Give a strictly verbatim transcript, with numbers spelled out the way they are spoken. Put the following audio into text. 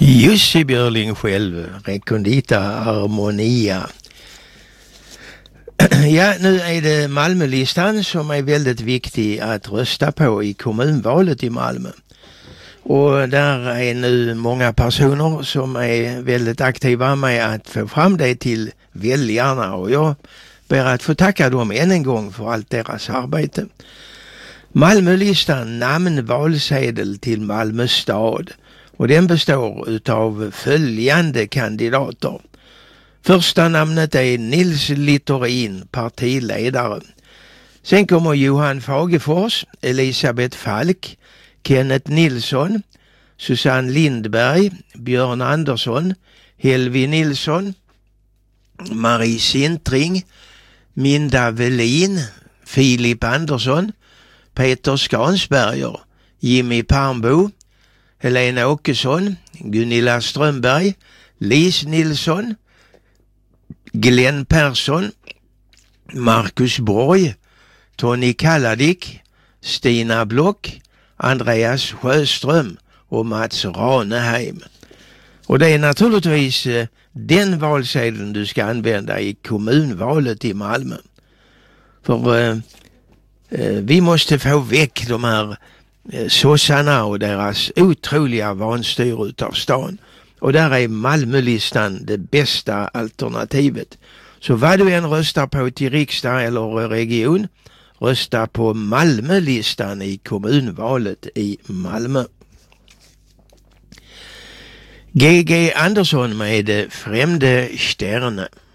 Jussi Björling själv, Recondita Harmonia. Ja, nu är det Malmölistan som är väldigt viktig att rösta på i kommunvalet i Malmö. Och där är nu många personer som är väldigt aktiva med att få fram det till väljarna. Och jag ber att få tacka dem än en gång för allt deras arbete. Malmölistan namnvalsedel till Malmö stad. Och den består utav följande kandidater. Första namnet är Nils Littorin, partiledare. Sen kommer Johan Fagefors, Elisabeth Falk, Kenneth Nilsson, Susanne Lindberg, Björn Andersson, Helvi Nilsson, Marie Sintring, Minda Velin, Filip Andersson, Peter Skansberger, Jimmy Parmbo, Helena Åkesson, Gunilla Strömberg, Lis Nilsson, Glenn Persson, Marcus Borg, Tony Kalladik, Stina Block, Andreas Sjöström och Mats Raneheim. Och det är naturligtvis eh, den valsedeln du ska använda i kommunvalet i Malmö. För eh, eh, vi måste få väck de här eh, sossarna och deras otroliga vanstyr utav stan. Och där är Malmölistan det bästa alternativet. Så vad du än röstar på till riksdag eller region, rösta på Malmölistan i kommunvalet i Malmö. G G Andersson med Främde Stjärne.